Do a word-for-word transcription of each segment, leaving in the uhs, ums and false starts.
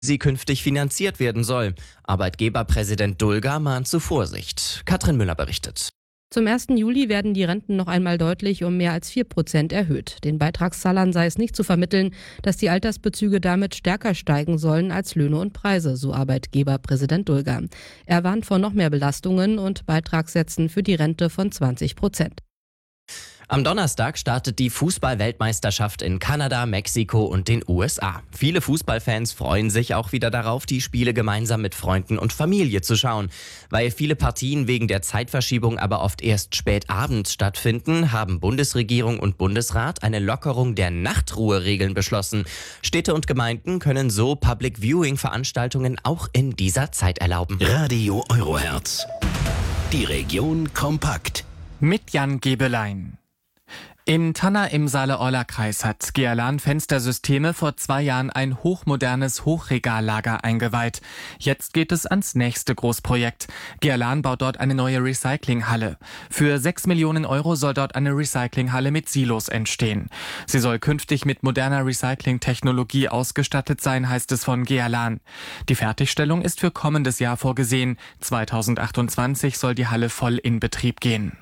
sie künftig finanziert werden soll. Arbeitgeberpräsident Dulger mahnt zu Vorsicht. Katrin Müller berichtet. Zum ersten Juli werden die Renten noch einmal deutlich um mehr als vier Prozent erhöht. Den Beitragszahlern sei es nicht zu vermitteln, dass die Altersbezüge damit stärker steigen sollen als Löhne und Preise, so Arbeitgeberpräsident Dulger. Er warnt vor noch mehr Belastungen und Beitragssätzen für die Rente von zwanzig Prozent. Am Donnerstag startet die Fußball-Weltmeisterschaft in Kanada, Mexiko und den U S A. Viele Fußballfans freuen sich auch wieder darauf, die Spiele gemeinsam mit Freunden und Familie zu schauen. Weil viele Partien wegen der Zeitverschiebung aber oft erst spät abends stattfinden, haben Bundesregierung und Bundesrat eine Lockerung der Nachtruheregeln beschlossen. Städte und Gemeinden können so Public-Viewing-Veranstaltungen auch in dieser Zeit erlauben. Radio Eurohertz. Die Region kompakt. Mit Jan Gebelein. In Tanna im Saale-Orla-Kreis hat Gealan Fenstersysteme vor zwei Jahren ein hochmodernes Hochregallager eingeweiht. Jetzt geht es ans nächste Großprojekt. Gealan baut dort eine neue Recyclinghalle. Für sechs Millionen Euro soll dort eine Recyclinghalle mit Silos entstehen. Sie soll künftig mit moderner Recyclingtechnologie ausgestattet sein, heißt es von Gealan. Die Fertigstellung ist für kommendes Jahr vorgesehen. zweitausendachtundzwanzig soll die Halle voll in Betrieb gehen.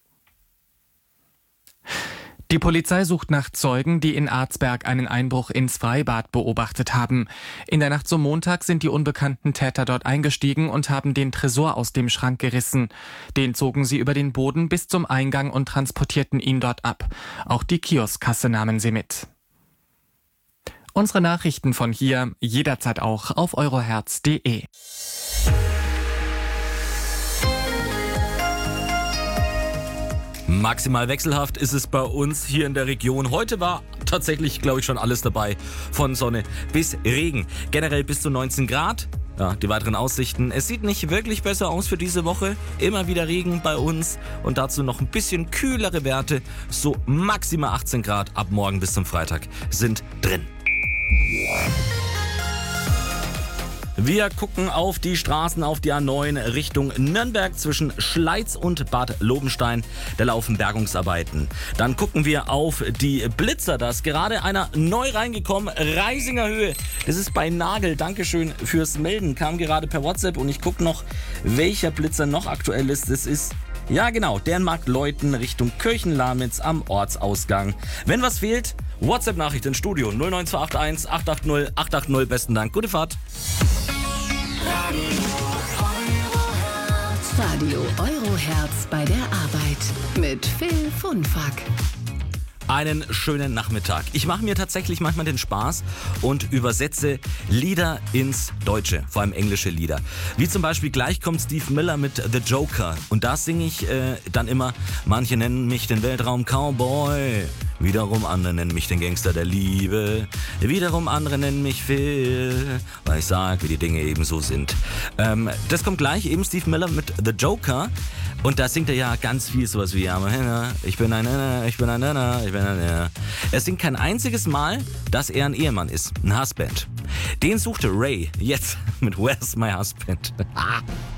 Die Polizei sucht nach Zeugen, die in Arzberg einen Einbruch ins Freibad beobachtet haben. In der Nacht zum Montag sind die unbekannten Täter dort eingestiegen und haben den Tresor aus dem Schrank gerissen. Den zogen sie über den Boden bis zum Eingang und transportierten ihn dort ab. Auch die Kioskkasse nahmen sie mit. Unsere Nachrichten von hier jederzeit auch auf eurohertz punkt de. Maximal wechselhaft ist es bei uns hier in der Region. Heute war tatsächlich, glaube ich, schon alles dabei. Von Sonne bis Regen. Generell bis zu neunzehn Grad. Ja, die weiteren Aussichten. Es sieht nicht wirklich besser aus für diese Woche. Immer wieder Regen bei uns und dazu noch ein bisschen kühlere Werte. So maximal achtzehn Grad ab morgen bis zum Freitag sind drin. Wir gucken auf die Straßen, auf die A neun Richtung Nürnberg zwischen Schleiz und Bad Lobenstein. Da laufen Bergungsarbeiten. Dann gucken wir auf die Blitzer. Da ist gerade einer neu reingekommen. Reisinger Höhe. Das ist bei Nagel. Dankeschön fürs Melden. Kam gerade per WhatsApp und ich gucke noch, welcher Blitzer noch aktuell ist. Das ist... Ja genau, der in Marktleuten Richtung Kirchenlamitz am Ortsausgang. Wenn was fehlt, WhatsApp-Nachricht ins Studio null neun zwei acht eins acht acht null acht acht null. Besten Dank, gute Fahrt. Radio Eurohertz bei der Arbeit mit Phil Funfack. Einen schönen Nachmittag. Ich mache mir tatsächlich manchmal den Spaß und übersetze Lieder ins Deutsche, vor allem englische Lieder. Wie zum Beispiel gleich kommt Steve Miller mit The Joker und da singe ich äh, dann immer, manche nennen mich den Weltraum-Cowboy, wiederum andere nennen mich den Gangster der Liebe, wiederum andere nennen mich Phil, weil ich sag, wie die Dinge eben so sind. Ähm, das kommt gleich, eben Steve Miller mit The Joker. Und da singt er ja ganz viel sowas wie ich bin ein ich bin ein ich bin ein Er singt kein einziges Mal, dass er ein Ehemann ist, ein Husband. Den suchte Ray jetzt mit Where's My Husband.